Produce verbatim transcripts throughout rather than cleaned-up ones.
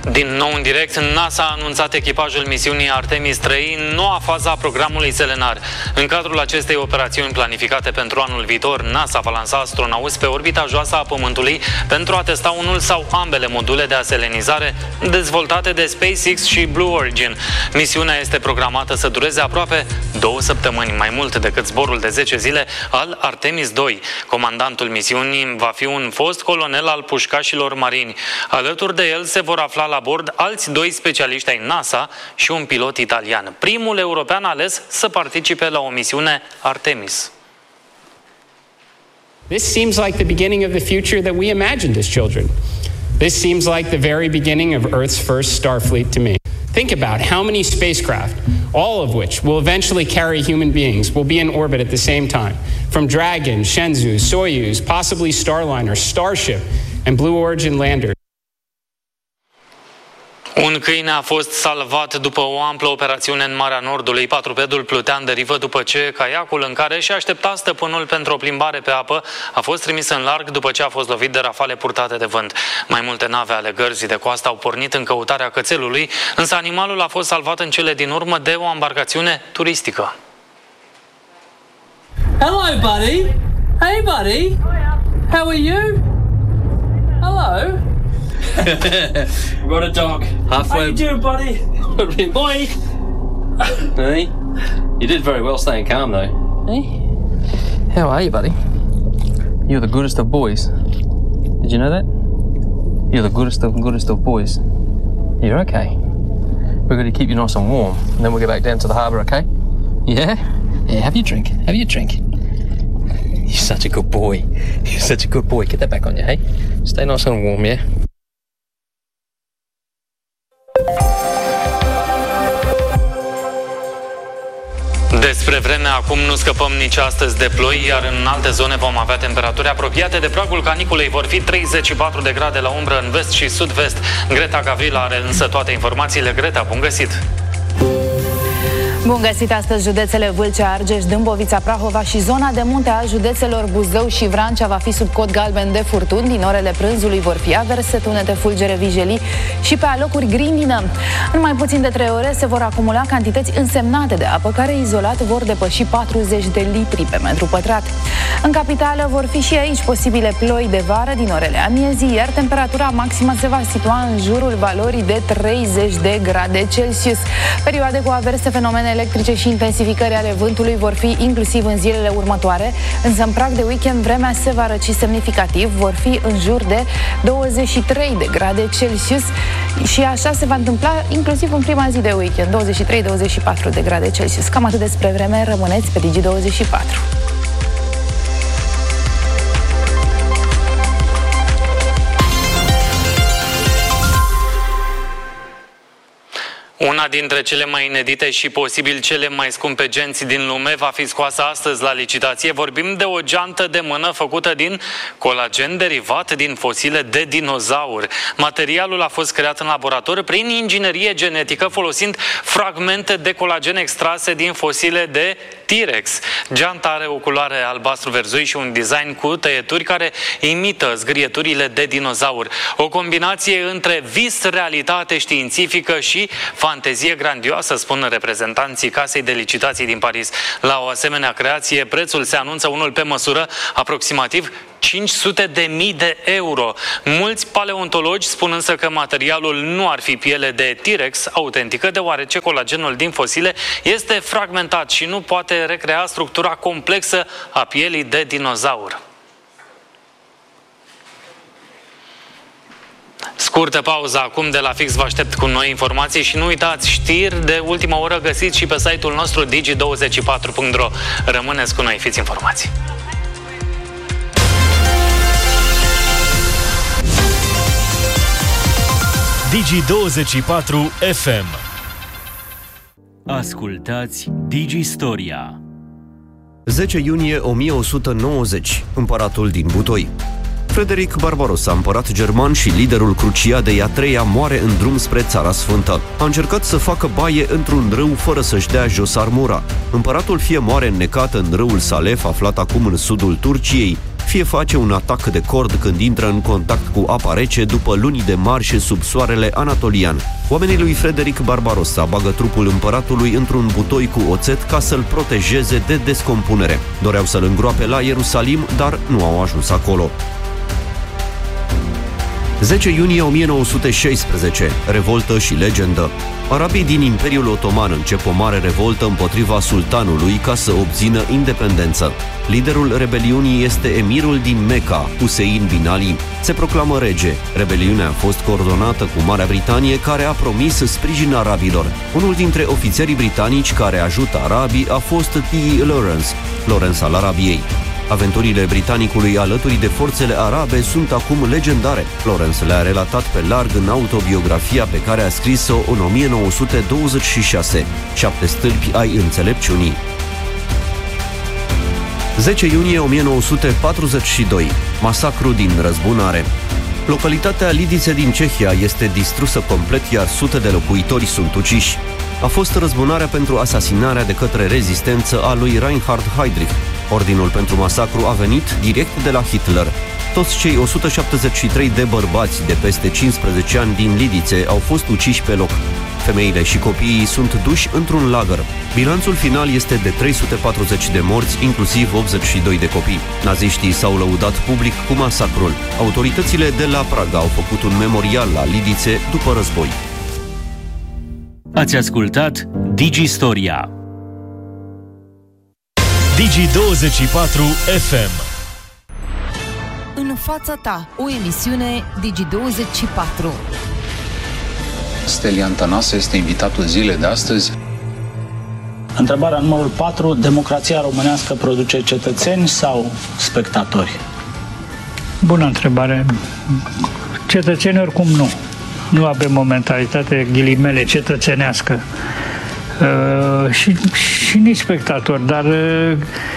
Din nou în direct, NASA a anunțat echipajul misiunii Artemis trei în noua fază a programului Selenar. În cadrul acestei operațiuni planificate pentru anul viitor, NASA va lansa astronauți pe orbita joasă a Pământului pentru a testa unul sau ambele module de aselenizare dezvoltate de SpaceX și Blue Origin. Misiunea este programată să dureze aproape două săptămâni, mai mult decât zborul de zece zile al Artemis doi. Comandantul misiunii va fi un fost colonel al pușcașilor marini. Alături de el se vor afla la bord alți doi specialiști ai NASA și un pilot italian, primul european ales să participe la o misiune Artemis. This seems like the beginning of the future that we imagined as children. This seems like the very beginning of Earth's first Starfleet to me. Think about how many spacecraft, all of which will eventually carry human beings, will be in orbit at the same time. From Dragon, Shenzhou, Soyuz, possibly Starliner, Starship, and Blue Origin landers. Un câine a fost salvat după o amplă operațiune în Marea Nordului. Patrupedul plutea în derivă după ce caiacul în care și aștepta stăpânul pentru o plimbare pe apă a fost trimis în larg după ce a fost lovit de rafale purtate de vânt. Mai multe nave ale gărzii de coastă au pornit în căutarea cățelului, însă animalul a fost salvat în cele din urmă de o embarcațiune turistică. Hello, buddy. Hey, buddy. How are you? Hello. We've got a dog. Halfway. How you doing, buddy? Boy. Hey. You did very well staying calm, though. Hey. How are you, buddy? You're the goodest of boys. Did you know that? You're the goodest of goodest of boys. You're okay. We're going to keep you nice and warm, and then we'll get back down to the harbour, okay? Yeah? Yeah, have your drink. Have your drink. You're such a good boy. You're such a good boy. Get that back on you, hey? Stay nice and warm, yeah? Despre vreme, acum nu scăpăm nici astăzi de ploi, iar în alte zone vom avea temperaturi apropiate de pragul caniculei. Vor fi treizeci și patru de grade la umbră în vest și sud-vest. Greta Gavrila are însă toate informațiile. Greta, bun găsit! Bun găsit astăzi! Județele Vâlcea, Argeș, Dâmbovița, Prahova și zona de munte a județelor Buzău și Vrancea va fi sub cod galben de furtuni. Din orele prânzului vor fi averse, tunete, fulgere, vijelii și pe alocuri grindină. În mai puțin de trei ore se vor acumula cantități însemnate de apă care izolat vor depăși patruzeci de litri pe metru pătrat. În capitală vor fi și aici posibile ploi de vară din orele amiezii, iar temperatura maximă se va situa în jurul valorii de treizeci de grade Celsius. Perioade cu averse, fenomene electrice și intensificări ale vântului vor fi inclusiv în zilele următoare, însă în prag de weekend vremea se va răci semnificativ, vor fi în jur de douăzeci și trei de grade Celsius și așa se va întâmpla inclusiv în prima zi de weekend, douăzeci și trei douăzeci și patru de grade Celsius. Cam atât despre vreme, rămâneți pe Digi douăzeci și patru. Una dintre cele mai inedite și posibil cele mai scumpe genți din lume va fi scoasă astăzi la licitație. Vorbim de o geantă de mână făcută din colagen derivat din fosile de dinozauri. Materialul a fost creat în laborator prin inginerie genetică folosind fragmente de colagen extrase din fosile de T-Rex. Geanta are o culoare albastru-verzui și un design cu tăieturi care imită zgrieturile de dinozauri. O combinație între vis, realitate științifică și fantezie grandioasă, spun reprezentanții casei de licitații din Paris. La o asemenea creație, prețul se anunță unul pe măsură, aproximativ cinci sute de mii de euro. Mulți paleontologi spun însă că materialul nu ar fi piele de T-Rex autentică, deoarece colagenul din fosile este fragmentat și nu poate recrea structura complexă a pielii de dinozaur. Scurtă pauză acum de la Fix, vă aștept cu noi informații și nu uitați, știri de ultima oră găsiți și pe site-ul nostru digi douăzeci și patru punct ro. Rămâneți cu noi, fiți informați! Digi douăzeci și patru F M. Ascultați Digi Storia. zece iunie o mie o sută nouăzeci. Împăratul din Butoi. Frederic Barbarossa, împărat german și liderul Cruciadei a treia, moare în drum spre Țara Sfântă. A încercat să facă baie într-un râu fără să-și dea jos armura. Împăratul fie moare înnecat în râul Salef, aflat acum în sudul Turciei, fie face un atac de cord când intră în contact cu apa rece după luni de marșe sub soarele anatolian. Oamenii lui Frederic Barbarossa bagă trupul împăratului într-un butoi cu oțet ca să-l protejeze de descompunere. Doreau să-l îngroape la Ierusalim, dar nu au ajuns acolo. zece iunie o mie nouă sute șaisprezece. Revoltă și legendă. Arabii din Imperiul Otoman încep o mare revoltă împotriva sultanului ca să obțină independență. Liderul rebeliunii este emirul din Mecca, Hussein bin Ali. Se proclamă rege. Rebeliunea a fost coordonată cu Marea Britanie, care a promis sprijin arabilor. Unul dintre ofițerii britanici care ajută arabii a fost T. Lawrence, Lawrence al Arabiei. Aventurile britanicului alături de forțele arabe sunt acum legendare. Lawrence le-a relatat pe larg în autobiografia pe care a scris-o în o mie nouă sute douăzeci și șase, Șapte stâlpi ai înțelepciunii. zece iunie o mie nouă sute patruzeci și doi. Masacru din Răzbunare. Localitatea Lidice din Cehia este distrusă complet, iar sute de locuitori sunt uciși. A fost răzbunarea pentru asasinarea de către rezistență a lui Reinhard Heydrich. Ordinul pentru masacru a venit direct de la Hitler. Toți cei o sută șaptezeci și trei de bărbați de peste cincisprezece ani din Lidice au fost uciși pe loc. Femeile și copiii sunt duși într-un lagăr. Bilanțul final este de trei sute patruzeci de morți, inclusiv optzeci și doi de copii. Naziștii s-au lăudat public cu masacrul. Autoritățile de la Praga au făcut un memorial la Lidice după război. Ați ascultat Digistoria. Digi douăzeci și patru F M. În fața ta, o emisiune Digi douăzeci și patru. Stelian Tănase este invitatul zilei de astăzi. Întrebarea numărul patru. Democrația românească produce cetățeni sau spectatori? Bună întrebare. Cetățeni oricum nu. Nu avem o mentalitate, ghilimele, cetățenească. Uh, și, și nici spectatori, dar uh,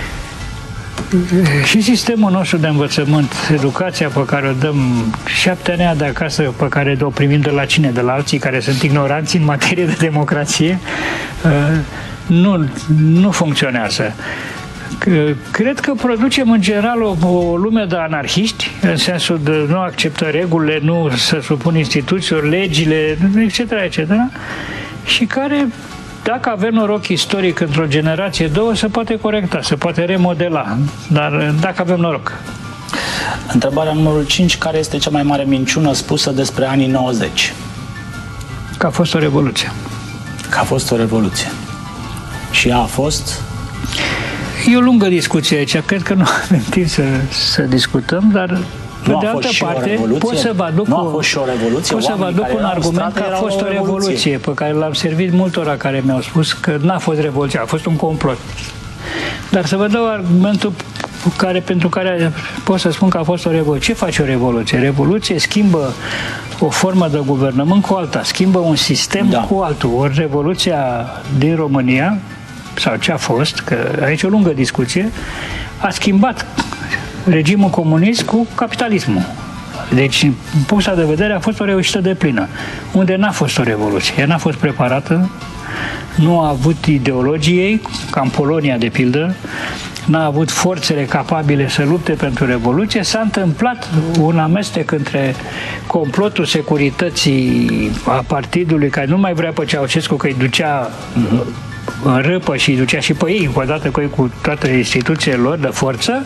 și sistemul nostru de învățământ, educația pe care o dăm, șapte ani de acasă pe care o primim de la cine? De la alții care sunt ignoranți în materie de democrație, uh, nu, nu funcționează. Cred că producem în general o, o lume de anarhiști, în sensul de nu acceptă regulile, nu se supun instituțiilor, legile, et cetera, et cetera, și care, dacă avem noroc istoric într-o generație, două, se poate corecta, se poate remodela, dar dacă avem noroc. Întrebarea numărul cinci. Care este cea mai mare minciună spusă despre anii nouăzeci? Că a fost o revoluție. Că a fost o revoluție. Și ea a fost... E o lungă discuție aici, cred că nu avem timp să, să discutăm, dar pe nu de altă parte pot să vă aduc, nu a fost și o revoluție. pot să vă aduc un argument că a fost o revoluție, revoluție pe care l-am servit multora care mi-au spus că n-a fost revoluție, a fost un complot. Dar să vă dau argumentul care, pentru care pot să spun că a fost o revoluție. Ce face o revoluție? Revoluție schimbă o formă de guvernământ cu alta, schimbă un sistem da. cu altul. Ori revoluția din România, sau ce a fost, că aici e o lungă discuție, a schimbat regimul comunist cu capitalismul. Deci, în punctul de vedere, a fost o reușită deplină, unde n-a fost o revoluție. Ea n-a fost preparată, nu a avut ideologiei, ca în Polonia, de pildă, n-a avut forțele capabile să lupte pentru revoluție. S-a întâmplat un amestec între complotul securității a partidului, care nu mai vrea pe Ceaușescu, că îi ducea în râpă și îi ducea și pe ei, odată cu ei, cu toate instituțiile lor de forță.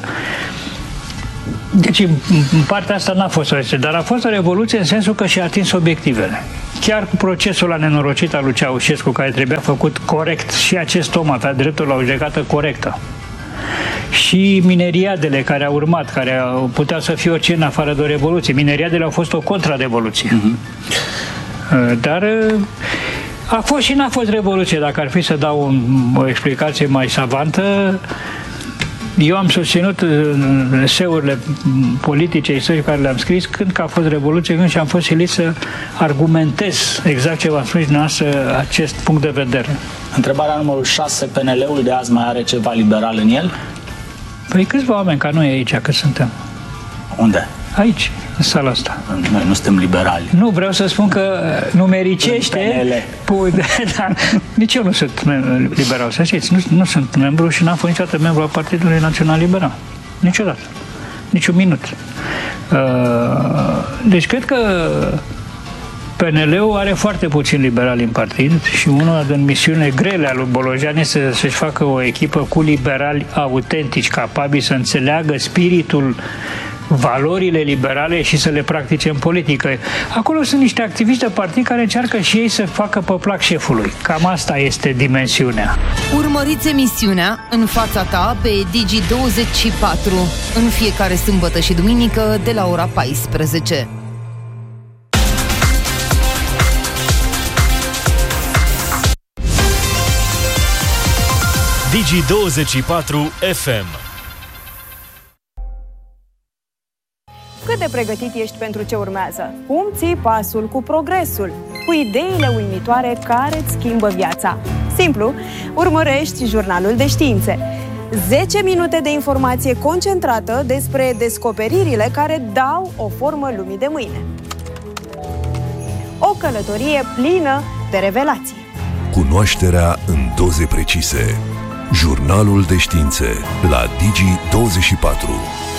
Deci, în partea asta n-a fost o revoluție, dar a fost o revoluție în sensul că și-a atins obiectivele. Chiar cu procesul la nenorocit al lui Ceaușescu, care trebuia făcut corect, și acest om avea dreptul la o judecată corectă. Și mineriadele care au urmat, care au putea să fie orice în afară de o revoluție. Mineriadele au fost o contrarevoluție. Uh-huh. Dar a fost și n-a fost revoluție. Dacă ar fi să dau un, o explicație mai savantă, eu am susținut în eseurile politice istorice care le-am scris când că a fost revoluție, când și am fost silit să argumentez exact ce v-am spus dumneavoastră, acest punct de vedere. Întrebarea numărul șase. P N L-ul de azi mai are ceva liberal în el? Păi câțiva oameni ca noi aici, cât suntem. Unde? Aici, în sala asta. Noi nu suntem liberali. Nu, vreau să spun că numericește... Pui, dar nici eu nu sunt liberal, să știți. Nu, nu sunt membru și n-am fost niciodată membru al Partidului Național Liberal. Niciodată. niciun minut. Deci cred că P N L-ul are foarte puțin liberali în partid și una din misiunile grele a lui Bolojan este să-și facă o echipă cu liberali autentici, capabili să înțeleagă spiritul, valorile liberale și să le practice în politică. Acolo sunt niște activiști de partid care încearcă și ei să facă pe plac șefului. Cam asta este dimensiunea. Urmăriți emisiunea În fața ta pe Digi douăzeci și patru în fiecare sâmbătă și duminică de la ora paisprezece. Digi douăzeci și patru F M. Cât de pregătit ești pentru ce urmează? Cum ții pasul cu progresul? Cu ideile uimitoare care îți schimbă viața? Simplu, urmărești jurnalul de științe. zece minute de informație concentrată despre descoperirile care dau o formă lumii de mâine. O călătorie plină de revelații. Cunoașterea în doze precise. Jurnalul de științe la Digi douăzeci și patru.